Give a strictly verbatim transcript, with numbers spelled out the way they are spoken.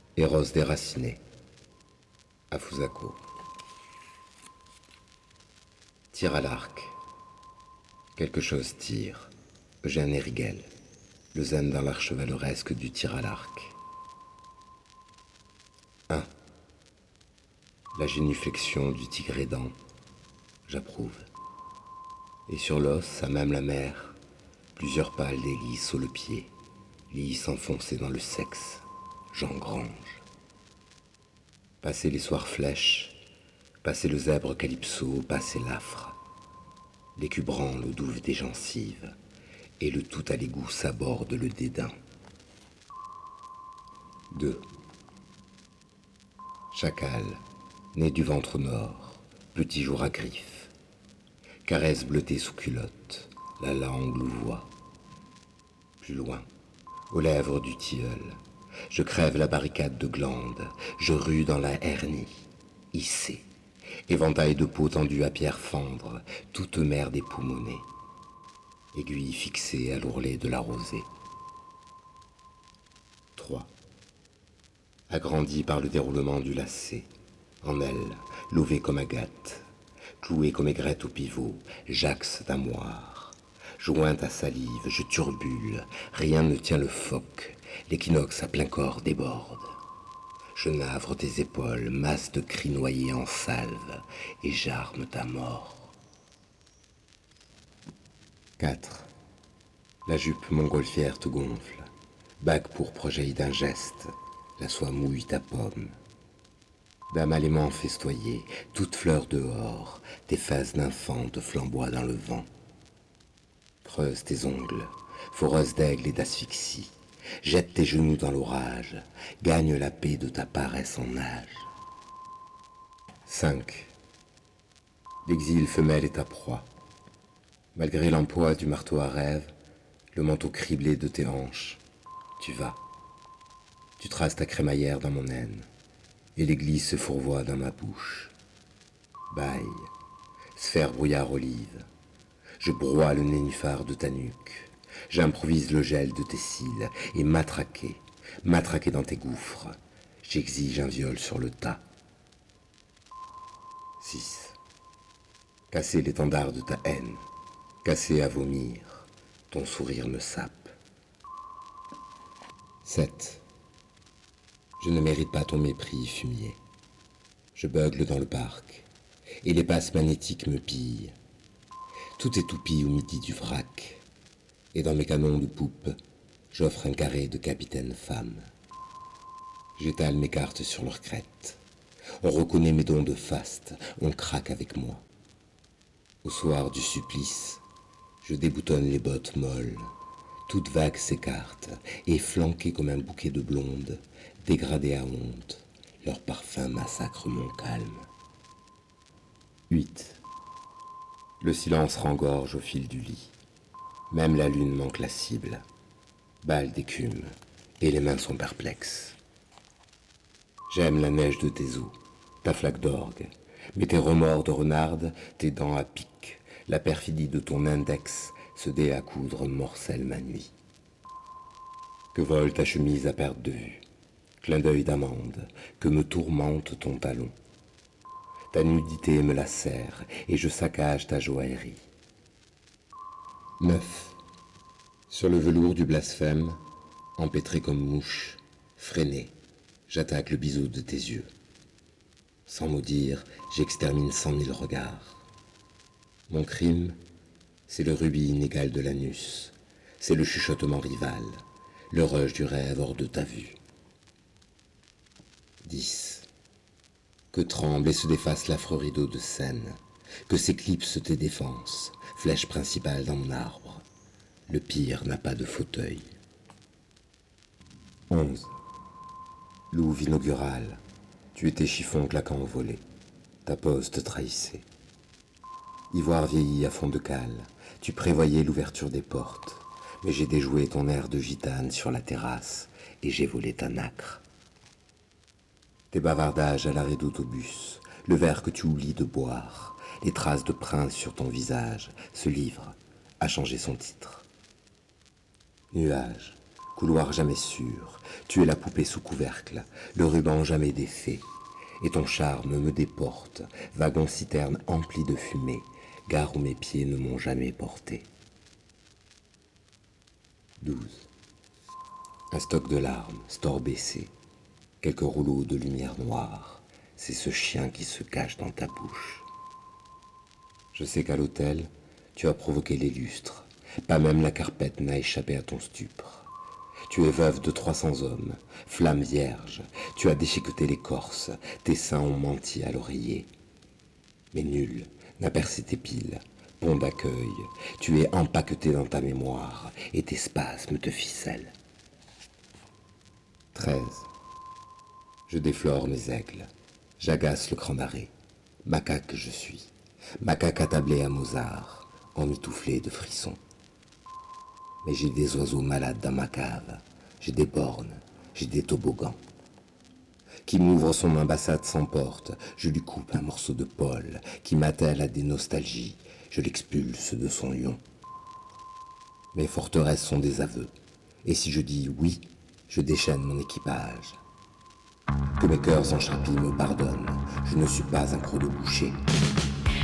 Eros déraciné. Afusako. Tir à l'arc. Quelque chose tire. Eugène Erigel. Le zen dans l'art chevaleresque du tir à l'arc. un. La génuflexion du tigre aidant. J'approuve. Et sur l'os, à même la mer, plusieurs pales des lys sous le pied, lys enfoncés dans le sexe, j'engrange. Passer les soirs flèches, passer le zèbre calypso, passer l'affre, l'écu branle au douve des gencives, et le tout à l'égout s'aborde le dédain. deux. Chacal, né du ventre nord, petit jour à griffes, caresse bleutée sous culotte, la langue louvoie. Plus loin, aux lèvres du tilleul, je crève la barricade de glandes, je rue dans la hernie, hissée, éventail de peau tendue à pierre fendre, toute mer des poumonnées, aiguille fixée à l'ourlet de la rosée. trois. Agrandi par le déroulement du lacet, en elle, lové comme Agathe, cloué comme aigrette au pivot, j'axe d'amoire. Jointe à salive, je turbule, rien ne tient le phoque, l'équinoxe à plein corps déborde. Je navre tes épaules, masse de cris noyés en salve, et j'arme ta mort. quatre. La jupe montgolfière te gonfle, bague pourpre jaillit d'un geste, la soie mouille ta pomme. Dame alément festoyée, toute fleur dehors, tes phases nymphantes flamboient dans le vent. Creuse tes ongles, foreuse d'aigle et d'asphyxie, jette tes genoux dans l'orage, gagne la paix de ta paresse en nage. cinq. L'exil femelle est ta proie. Malgré l'emploi du marteau à rêve, le manteau criblé de tes hanches, tu vas. Tu traces ta crémaillère dans mon aine, et l'église se fourvoie dans ma bouche. Baille, sphère brouillard olive, je broie le nénuphar de ta nuque, j'improvise le gel de tes cils, et matraqué, matraqué dans tes gouffres, j'exige un viol sur le tas. six. Casser l'étendard de ta haine, casser à vomir, ton sourire me sape. sept. Je ne mérite pas ton mépris, fumier. Je beugle dans le parc, et les passes magnétiques me pillent. Tout étoupie au midi du vrac, et dans mes canons de poupe, j'offre un carré de capitaine femme. J'étale mes cartes sur leur crête. On reconnaît mes dons de faste, on craque avec moi. Au soir du supplice, je déboutonne les bottes molles. Toute vague s'écarte, et flanquée comme un bouquet de blondes, dégradées à honte, leur parfum massacre mon calme. huit. Le silence rengorge au fil du lit. Même la lune manque la cible. Balle d'écume, et les mains sont perplexes. J'aime la neige de tes os, ta flaque d'orgue, mais tes remords de renarde, tes dents à pic, la perfidie de ton index, se dé à coudre morcelle ma nuit. Que vole ta chemise à perte de vue, clin d'œil d'amande, que me tourmente ton talon. Ta nudité me lacère, et je saccage ta joaillerie. neuf. Sur le velours du blasphème, empêtré comme mouche, freiné, j'attaque le biseau de tes yeux. Sans mot dire, j'extermine cent mille regards. Mon crime, c'est le rubis inégal de l'anus, c'est le chuchotement rival, le rush du rêve hors de ta vue. dix. Que tremble et se déface l'affreux rideau de scène, que s'éclipsent tes défenses, flèche principale dans mon arbre. Le pire n'a pas de fauteuil. onze. Louve inaugurale, tu étais chiffon claquant au volet, ta pose te trahissait. Ivoire vieilli à fond de cale, tu prévoyais l'ouverture des portes, mais j'ai déjoué ton air de gitane sur la terrasse et j'ai volé ta nacre. Tes bavardages à l'arrêt d'autobus, le verre que tu oublies de boire, les traces de prince sur ton visage, ce livre a changé son titre. Nuage, couloir jamais sûr, tu es la poupée sous couvercle, le ruban jamais défait, et ton charme me déporte, wagon citerne empli de fumée, gare où mes pieds ne m'ont jamais porté. douze. Un stock de larmes, store baissé, quelques rouleaux de lumière noire, c'est ce chien qui se cache dans ta bouche. Je sais qu'à l'hôtel, tu as provoqué les lustres, pas même la carpette n'a échappé à ton stupre. Tu es veuve de trois cents hommes, flamme vierge, tu as déchiqueté l'écorce, tes seins ont menti à l'oreiller. Mais nul n'a percé tes piles, pont d'accueil, tu es empaqueté dans ta mémoire, et tes spasmes te ficellent. treize. Je déflore mes aigles, j'agace le cran d'arrêt, macaque je suis, macaque attablé à Mozart, emmitouflé de frissons. Mais j'ai des oiseaux malades dans ma cave, j'ai des bornes, j'ai des toboggans. Qui m'ouvre son ambassade sans porte, je lui coupe un morceau de Paul, qui m'attelle à des nostalgies, je l'expulse de son lion. Mes forteresses sont des aveux, et si je dis oui, je déchaîne mon équipage. Que mes cœurs en charpie me pardonnent, je ne suis pas un croc de boucher.